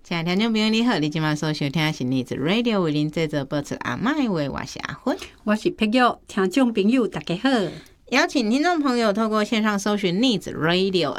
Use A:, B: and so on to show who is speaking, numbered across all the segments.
A: 亲爱的听众朋友你好，你今晚所收听的是Needs Radio 为您制作播出阿麦话，我是阿芬，
B: 我是佩玉。听众朋友大家好，
A: 邀请听众朋友透过线上搜寻 Needs Radio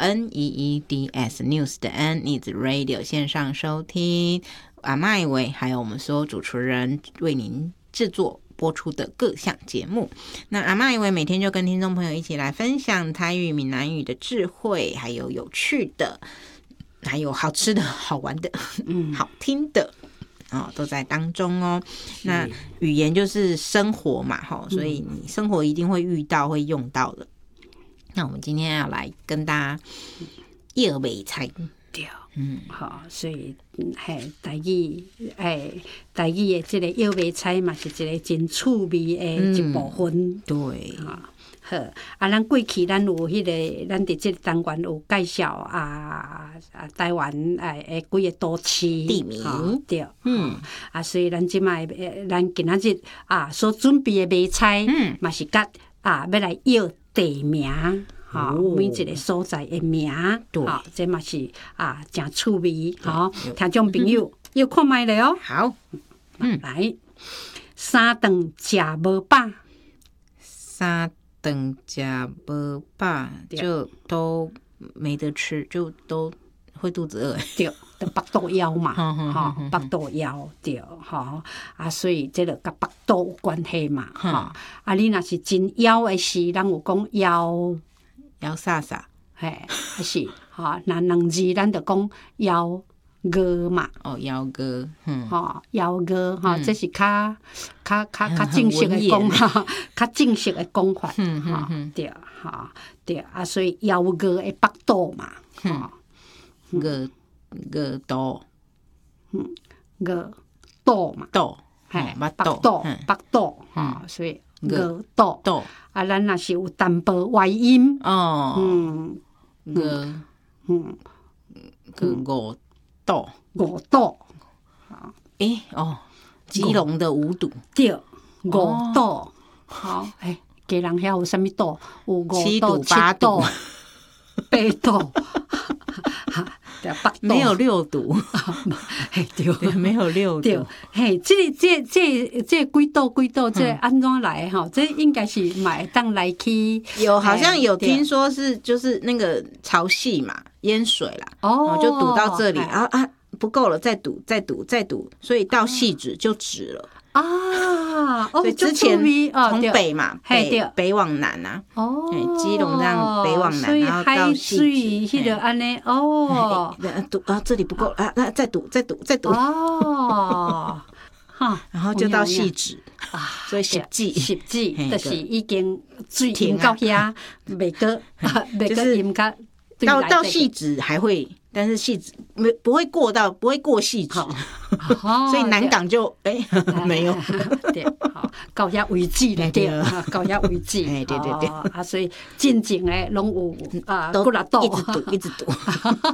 A: NEEDS News 的 Needs Radio 线上收听阿麦话，还有我们所有主持人为您制作播出的各项节目。那阿嬷以为每天就跟听众朋友一起来分享台语、闽南语的智慧，还有有趣的，还有好吃的、好玩的、好听的都在当中哦。那语言就是生活嘛，所以你生活一定会遇到、会用到的。那我们今天要来跟大家叶尾菜。
B: 好，所以台语的这个药味菜嘛，是一个真趣味的一部分。
A: 对，
B: 好咱过去咱有迄个，咱伫这个单元有介绍台湾几个都市
A: 地名，
B: 对，所以咱即摆咱今仔日所准备的味菜，嘛是甲要来要地名。每一个所在的名，这嘛是真趣味。听众朋友要看卖了哦。
A: 好，
B: 来，三顿食无饱，
A: 三顿食无饱就都没得吃，就都会肚子饿。
B: 对，就腹肚枵嘛，腹肚枵对，所以这就甲腹肚有关系嘛。你若是真枵的时，人有讲枵。
A: 枵啥啥，
B: 是那两字咱就讲枵餓嘛。
A: 枵餓，
B: 枵餓，這是較正式的講，較正式的講法。對，對所以枵餓的腹肚嘛，
A: 餓肚，
B: 餓肚嘛，腹肚，所以餓肚。咱若是有淡薄外音，
A: 五肚，基隆的五肚，
B: 对，五肚，好，家人遐有啥物肚？有五肚、七肚、八肚，
A: 没有六肚，对，没有六肚。
B: 这几肚，这安怎来哈？这应该是买当来去。
A: 好像有听说是就是那个潮汐嘛，淹水啦，就堵到这里不够了，再堵，所以到汐止就止了。所以之前从北嘛，北往南基隆这样北往南，然后到汐止，
B: 安尼
A: 这里不够再堵，然后就到汐止所以10季
B: 就是已经水停到遐，袂个淹
A: 到汐止还会。但是汐止不会过汐止，所以南港就没有。
B: 对，到遐为止了，对，到遐为止。
A: 对。
B: 所以真正的拢有
A: 都一直堵。